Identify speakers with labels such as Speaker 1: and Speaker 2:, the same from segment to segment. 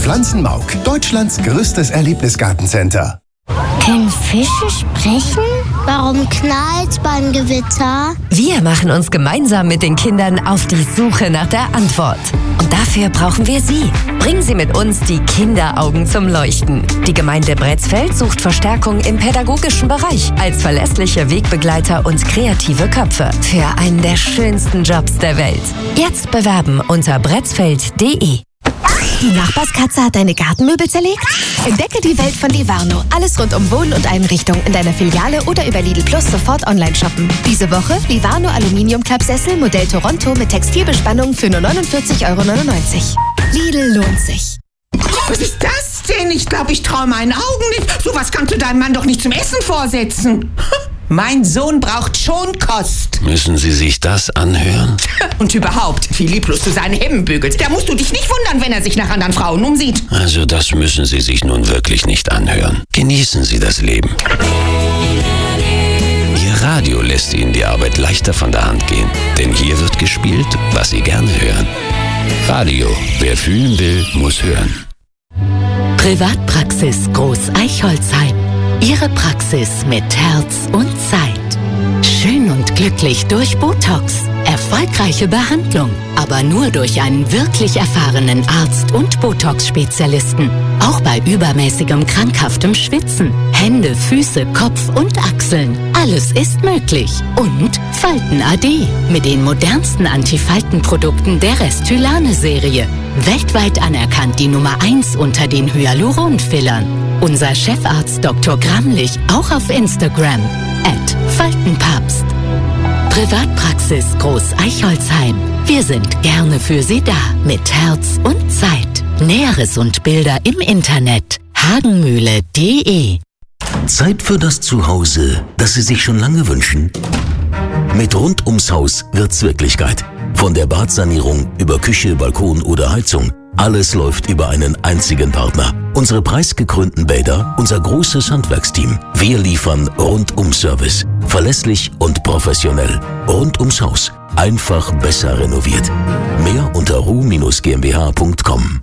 Speaker 1: Pflanzenmauk, Deutschlands größtes Erlebnisgartencenter.
Speaker 2: Können Fische sprechen? Warum knallt's beim Gewitter?
Speaker 3: Wir machen uns gemeinsam mit den Kindern auf die Suche nach der Antwort. Und dafür brauchen wir Sie. Bringen Sie mit uns die Kinderaugen zum Leuchten. Die Gemeinde Bretzfeld sucht Verstärkung im pädagogischen Bereich als verlässliche Wegbegleiter und kreative Köpfe für einen der schönsten Jobs der Welt. Jetzt bewerben unter bretzfeld.de.
Speaker 4: Die Nachbarskatze hat deine Gartenmöbel zerlegt? Entdecke die Welt von Livarno. Alles rund um Wohnen und Einrichtung in deiner Filiale oder über Lidl Plus sofort online shoppen. Diese Woche Livarno Aluminium-Klappsessel Modell Toronto mit Textilbespannung für nur 49,99 €. Lidl lohnt sich.
Speaker 5: Was ist das denn? Ich glaube, ich traue meinen Augen nicht. Sowas kannst du deinem Mann doch nicht zum Essen vorsetzen. Mein Sohn braucht Schonkost.
Speaker 6: Müssen Sie sich das anhören?
Speaker 5: Und überhaupt, wie lieblos du seine Hemden bügelst. Da musst du dich nicht wundern, wenn er sich nach anderen Frauen umsieht.
Speaker 6: Also das müssen Sie sich nun wirklich nicht anhören. Genießen Sie das Leben. Ihr Radio lässt Ihnen die Arbeit leichter von der Hand gehen. Denn hier wird gespielt, was Sie gerne hören. Radio, wer fühlen will, muss hören.
Speaker 7: Privatpraxis Groß-Eichholzheim. Ihre Praxis mit Herz und Zeit. Schön und glücklich durch Botox. Erfolgreiche Behandlung, aber nur durch einen wirklich erfahrenen Arzt und Botox-Spezialisten. Auch bei übermäßigem krankhaftem Schwitzen. Hände, Füße, Kopf und Achseln. Alles ist möglich. Und Falten AD mit den modernsten Antifaltenprodukten der Restylane-Serie. Weltweit anerkannt die Nummer 1 unter den Hyaluron-Fillern. Unser Chefarzt Dr. Gramlich auch auf Instagram @Faltenpapst. Privatpraxis Groß-Eichholzheim. Wir sind gerne für Sie da mit Herz und Zeit. Näheres und Bilder im Internet hagenmühle.de.
Speaker 8: Zeit für das Zuhause, das Sie sich schon lange wünschen? Mit Rund ums Haus wird's Wirklichkeit. Von der Badsanierung über Küche, Balkon oder Heizung. Alles läuft über einen einzigen Partner. Unsere preisgekrönten Bäder, unser großes Handwerksteam. Wir liefern Rundum-Service. Verlässlich und professionell. Rund ums Haus. Einfach besser renoviert. Mehr unter ru-gmbh.com.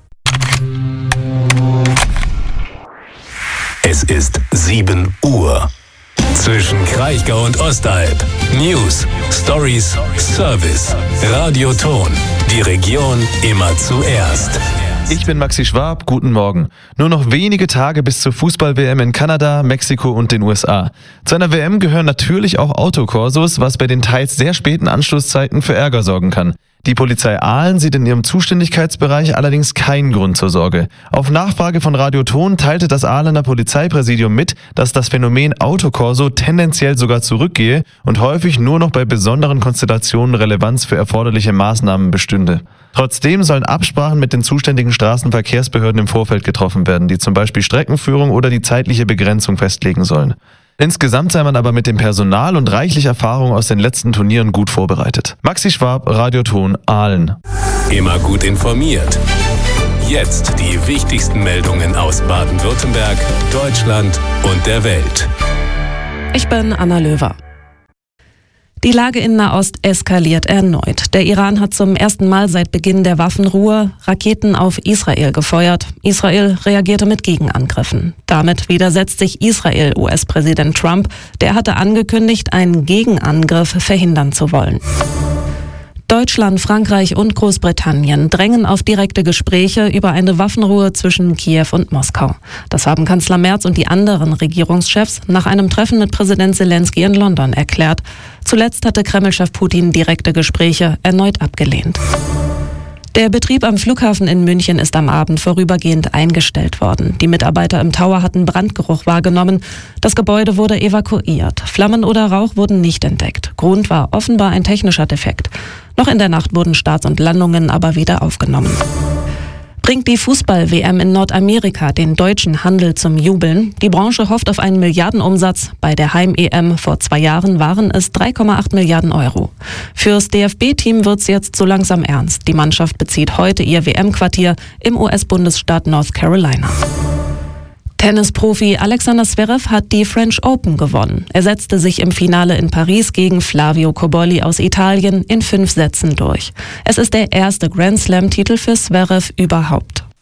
Speaker 9: Es ist 7 Uhr. Zwischen Kraichgau und Ostalb. News, Stories, Service. Radioton. Die Region immer zuerst.
Speaker 10: Ich bin Maxi Schwab, guten Morgen. Nur noch wenige Tage bis zur Fußball-WM in Kanada, Mexiko und den USA. Zu einer WM gehören natürlich auch Autokorsos, was bei den teils sehr späten Anschlusszeiten für Ärger sorgen kann. Die Polizei Aalen sieht in ihrem Zuständigkeitsbereich allerdings keinen Grund zur Sorge. Auf Nachfrage von Radio Ton teilte das Aalener Polizeipräsidium mit, dass das Phänomen Autokorso tendenziell sogar zurückgehe und häufig nur noch bei besonderen Konstellationen Relevanz für erforderliche Maßnahmen bestünde. Trotzdem sollen Absprachen mit den zuständigen Straßenverkehrsbehörden im Vorfeld getroffen werden, die zum Beispiel Streckenführung oder die zeitliche Begrenzung festlegen sollen. Insgesamt sei man aber mit dem Personal und reichlich Erfahrung aus den letzten Turnieren gut vorbereitet. Maxi Schwab, Radioton, Aalen.
Speaker 9: Immer gut informiert. Jetzt die wichtigsten Meldungen aus Baden-Württemberg, Deutschland und der Welt.
Speaker 11: Ich bin Anna Löwer. Die Lage in Nahost eskaliert erneut. Der Iran hat zum ersten Mal seit Beginn der Waffenruhe Raketen auf Israel gefeuert. Israel reagierte mit Gegenangriffen. Damit widersetzt sich Israel US-Präsident Trump. Der hatte angekündigt, einen Gegenangriff verhindern zu wollen. Deutschland, Frankreich und Großbritannien drängen auf direkte Gespräche über eine Waffenruhe zwischen Kiew und Moskau. Das haben Kanzler Merz und die anderen Regierungschefs nach einem Treffen mit Präsident Zelensky in London erklärt. Zuletzt hatte Kreml-Chef Putin direkte Gespräche erneut abgelehnt. Der Betrieb am Flughafen in München ist am Abend vorübergehend eingestellt worden. Die Mitarbeiter im Tower hatten Brandgeruch wahrgenommen. Das Gebäude wurde evakuiert. Flammen oder Rauch wurden nicht entdeckt. Grund war offenbar ein technischer Defekt. Noch in der Nacht wurden Starts und Landungen aber wieder aufgenommen. Bringt die Fußball-WM in Nordamerika den deutschen Handel zum Jubeln? Die Branche hofft auf einen Milliardenumsatz. Bei der Heim-EM vor 2 Jahren waren es 3,8 Milliarden Euro. Fürs DFB-Team wird's jetzt so langsam ernst. Die Mannschaft bezieht heute ihr WM-Quartier im US-Bundesstaat North Carolina. Tennisprofi Alexander Zverev hat die French Open gewonnen. Er setzte sich im Finale in Paris gegen Flavio Cobolli aus Italien in 5 Sätzen durch. Es ist der erste Grand Slam-Titel für Zverev überhaupt.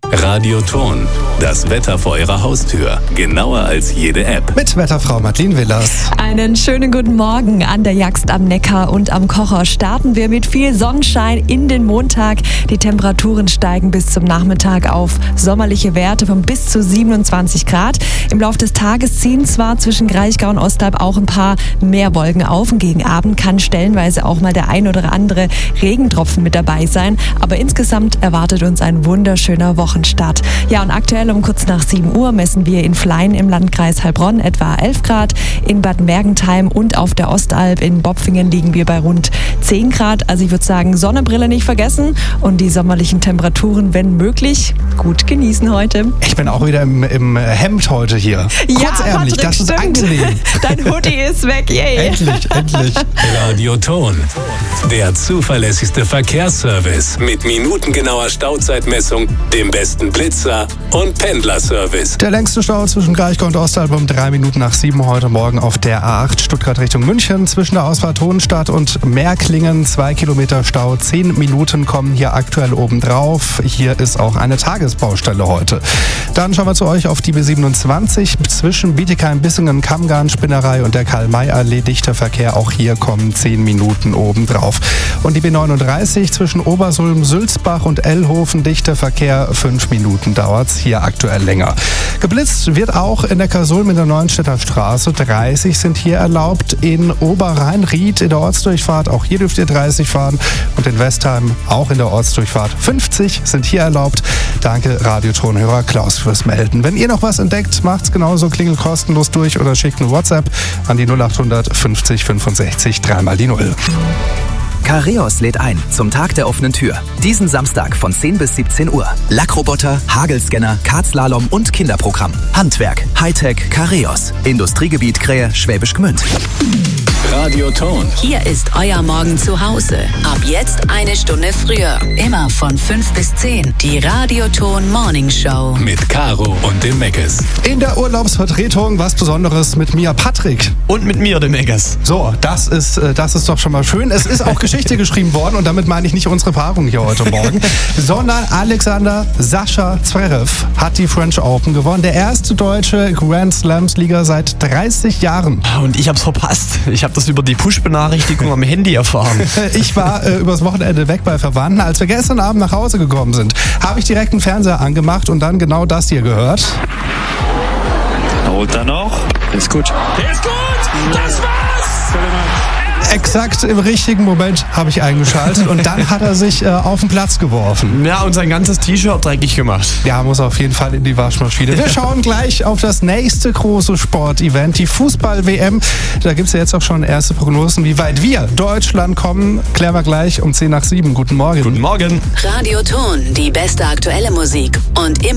Speaker 9: Radioton, das Wetter vor Ihrer Haustür. Genauer als jede App.
Speaker 12: Mit Wetterfrau Madeleine Willers.
Speaker 13: Einen schönen guten Morgen an der Jagst am Neckar und am Kocher. Starten wir mit viel Sonnenschein in den Montag. Die Temperaturen steigen bis zum Nachmittag auf sommerliche Werte von bis zu 27 Grad. Im Laufe des Tages ziehen zwar zwischen Kraichgau und Ostalb auch ein paar mehr Wolken auf. Und gegen Abend kann stellenweise auch mal der ein oder andere Regentropfen mit dabei sein. Aber insgesamt erwartet uns ein wunderschöner Wochenstart. Ja, und aktuell um kurz nach 7 Uhr messen wir in Flein im Landkreis Heilbronn etwa 11 Grad. In Bad Mergentheim und auf der Ostalb in Bopfingen liegen wir bei rund 10 Grad. Also ich würde sagen, Sonnenbrille nicht vergessen und die sommerlichen Temperaturen, wenn möglich, gut genießen heute.
Speaker 12: Ich bin auch wieder im Hemd heute hier. Kurzärmlich,
Speaker 13: Patrick,
Speaker 12: das ist
Speaker 13: stimmt.
Speaker 12: angenehm.
Speaker 13: Dein Hoodie ist weg, yay.
Speaker 12: Endlich.
Speaker 9: Radioton, der zuverlässigste Verkehrsservice mit minutengenauer Stauzeitmessung, dem besten Blitzer und Pendlerservice.
Speaker 12: Der längste Stau zwischen Kraichgau und Ostalb um 3 Minuten nach 7 heute Morgen auf der A8 Stuttgart Richtung München. Zwischen der Ausfahrt Hohenstadt und Märklingen 2 Kilometer Stau. 10 Minuten kommen hier aktuell obendrauf. Hier ist auch eine Tagesbaustelle heute. Dann schauen wir zu euch auf die B27 zwischen Bietigheim, Bissingen, Kammgarn, Spinnerei und der Karl-May-Allee. Dichter Verkehr. Auch hier kommen 10 Minuten obendrauf. Und die B39 zwischen Obersulm, Sülzbach und Ellhofen. Dichter Verkehr. 5 Minuten dauert es hier aktuell länger. Geblitzt wird auch in der Kasulm in der Neuenstädter Straße. 30 sind hier erlaubt. In Oberrheinried in der Ortsdurchfahrt. Auch hier dürft ihr 30 fahren. Und in Westheim auch in der Ortsdurchfahrt. 50 sind hier erlaubt. Danke Radiotonhörer Klaus fürs Melden. Wenn ihr noch was entdeckt, macht's genauso. Klingelt kostenlos durch oder schickt eine WhatsApp an die 0800 50 65 3 die 0.
Speaker 14: Careos lädt ein zum Tag der offenen Tür. Diesen Samstag von 10 bis 17 Uhr. Lackroboter, Hagelscanner, Kartslalom und Kinderprogramm. Handwerk, Hightech, Careos. Industriegebiet Krähe, Schwäbisch Gmünd.
Speaker 9: Radioton.
Speaker 7: Hier ist euer Morgen zu Hause. Ab jetzt eine Stunde früher. Immer von 5 bis 10. Die Radioton Morning Show.
Speaker 9: Mit Caro und dem Meckes.
Speaker 12: In der Urlaubsvertretung was Besonderes mit mir, Patrick.
Speaker 15: Und mit mir, dem Meckes.
Speaker 12: So, das ist doch schon mal schön. Es ist auch Geschichte geschrieben worden und damit meine ich nicht unsere Paarung hier heute Morgen, sondern Alexander Sascha Zverev hat die French Open gewonnen. Der erste deutsche Grand Slams-Sieger seit 30 Jahren.
Speaker 15: Und ich hab's verpasst. Ich habe das über die Push-Benachrichtigung am Handy erfahren.
Speaker 12: Ich war übers Wochenende weg bei Verwandten. Als wir gestern Abend nach Hause gekommen sind, habe ich direkt einen Fernseher angemacht und dann genau das hier gehört.
Speaker 15: Holt er noch. Ist gut.
Speaker 16: Ist gut! Das war's!
Speaker 12: Exakt im richtigen Moment habe ich eingeschaltet und dann hat er sich auf den Platz geworfen.
Speaker 15: Ja, und sein ganzes T-Shirt dreckig gemacht.
Speaker 12: Ja, muss auf jeden Fall in die Waschmaschine. Wir schauen gleich auf das nächste große Sportevent, die Fußball-WM. Da gibt es ja jetzt auch schon erste Prognosen, wie weit wir, Deutschland, kommen. Klären wir gleich um 10 nach 7. Guten Morgen.
Speaker 15: Guten Morgen.
Speaker 7: Radioton, die beste aktuelle Musik und immer